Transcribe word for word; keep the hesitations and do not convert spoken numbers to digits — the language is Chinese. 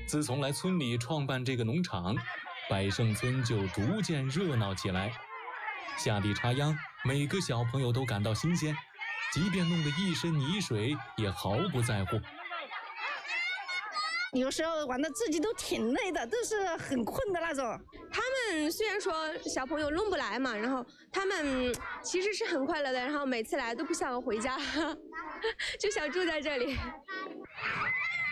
自从来村里创办这个农场，百盛村就逐渐热闹起来。下地插秧，每个小朋友都感到新鲜，即便弄得一身泥水也毫不在乎。 有时候玩的自己都挺累的，都是很困的那种。 他们虽然说小朋友弄不来嘛，然后他们其实是很快乐的，然后每次来都不想回家，就想住在这里。